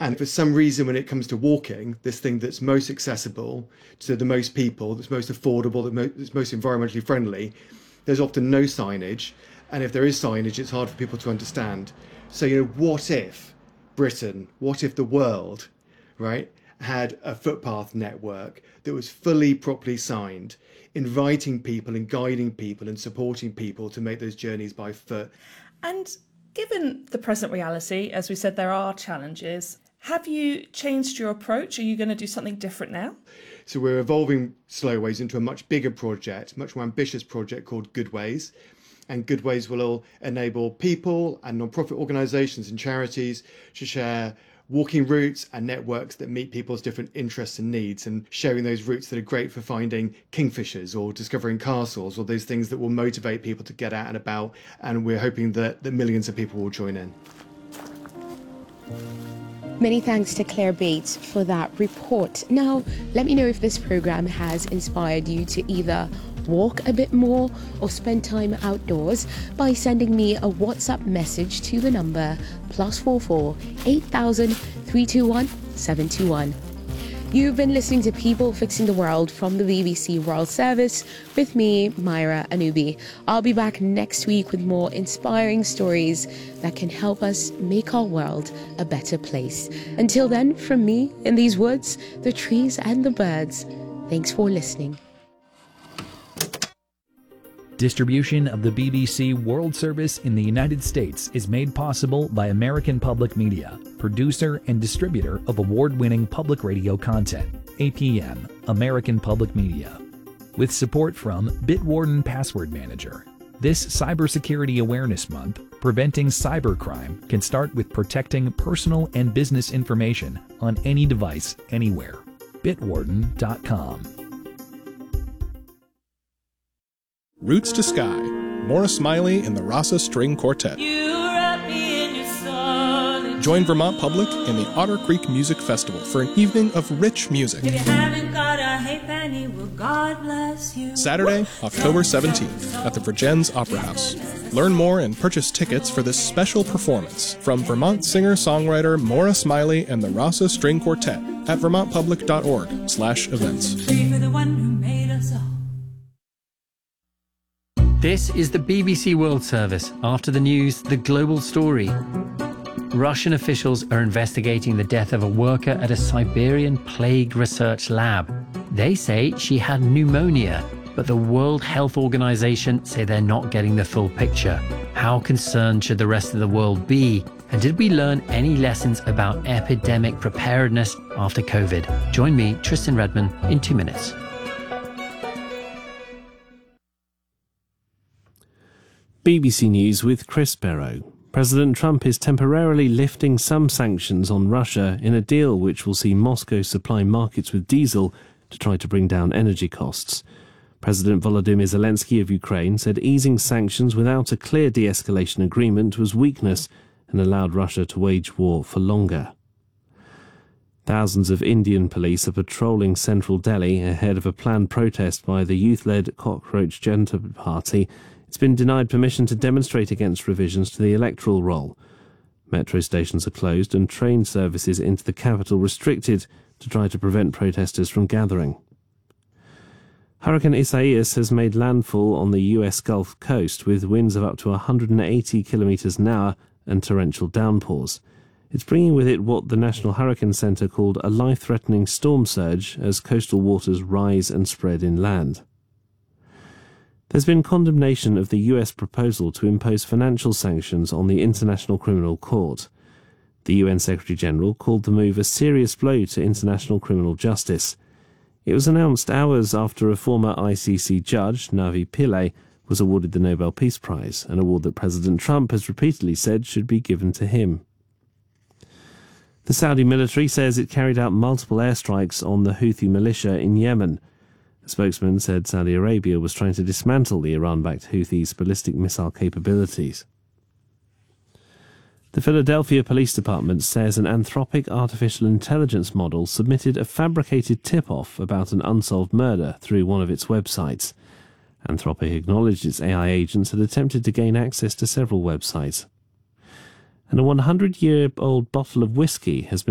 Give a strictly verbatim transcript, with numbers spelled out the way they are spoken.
And for some reason, when it comes to walking, this thing that's most accessible to the most people, that's most affordable, that's most environmentally friendly, there's often no signage. And if there is signage, it's hard for people to understand. So, you know, what if Britain, what if the world, right, had a footpath network that was fully, properly signed, inviting people and guiding people and supporting people to make those journeys by foot? And given the present reality, as we said, there are challenges. Have you changed your approach? Are you going to do something different now? So we're evolving Slowways into a much bigger project, much more ambitious project called Goodways. And Goodways will all enable people and non-profit organisations and charities to share walking routes and networks that meet people's different interests and needs, and sharing those routes that are great for finding kingfishers or discovering castles or those things that will motivate people to get out and about. And we're hoping that, that millions of people will join in. Many thanks to Claire Bates for that report. Now, let me know if this programme has inspired you to either walk a bit more or spend time outdoors by sending me a WhatsApp message to the number plus four four eight thousand three two one seven two one. You've been listening to People Fixing the World from the B B C World Service with me, Myra Anubi. I'll be back next week with more inspiring stories that can help us make our world a better place. Until then, from me in these woods, the trees and the birds, thanks for listening. Distribution of the B B C World Service in the United States is made possible by American Public Media, producer and distributor of award-winning public radio content, A P M, American Public Media. With support from Bitwarden Password Manager. This Cybersecurity Awareness Month, preventing cybercrime can start with protecting personal and business information on any device, anywhere. bitwarden dot com. Roots to Sky, Maura Smiley and the Rasa String Quartet. Join Vermont Public in the Otter Creek Music Festival for an evening of rich music. If you haven't got a halfpenny, well, God bless you. Saturday, October seventeenth, at the Vergennes Opera House. Learn more and purchase tickets for this special performance from Vermont singer-songwriter Maura Smiley and the Rasa String Quartet at vermont public dot org slash events. For the one who made us all. This is the B B C World Service. After the news, the global story. Russian officials are investigating the death of a worker at a Siberian plague research lab. They say she had pneumonia, but the World Health Organization say they're not getting the full picture. How concerned should the rest of the world be? And did we learn any lessons about epidemic preparedness after COVID? Join me, Tristan Redman, in two minutes. B B C News with Chris Barrow. President Trump is temporarily lifting some sanctions on Russia in a deal which will see Moscow supply markets with diesel to try to bring down energy costs. President Volodymyr Zelensky of Ukraine said easing sanctions without a clear de-escalation agreement was weakness and allowed Russia to wage war for longer. Thousands of Indian police are patrolling central Delhi ahead of a planned protest by the youth-led Cockroach Janata Party. It's been denied permission to demonstrate against revisions to the electoral roll. Metro stations are closed and train services into the capital restricted to try to prevent protesters from gathering. Hurricane Isaias has made landfall on the U S Gulf Coast with winds of up to one hundred eighty kilometres an hour and torrential downpours. It's bringing with it what the National Hurricane Centre called a life-threatening storm surge as coastal waters rise and spread inland. There's been condemnation of the U S proposal to impose financial sanctions on the International Criminal Court. The U N Secretary-General called the move a serious blow to international criminal justice. It was announced hours after a former I C C judge, Navi Pillay, was awarded the Nobel Peace Prize, an award that President Trump has repeatedly said should be given to him. The Saudi military says it carried out multiple airstrikes on the Houthi militia in Yemen. A spokesman said Saudi Arabia was trying to dismantle the Iran-backed Houthis' ballistic missile capabilities. The Philadelphia Police Department says an Anthropic artificial intelligence model submitted a fabricated tip-off about an unsolved murder through one of its websites. Anthropic acknowledged its A I agents had attempted to gain access to several websites. And a one hundred year old bottle of whiskey has been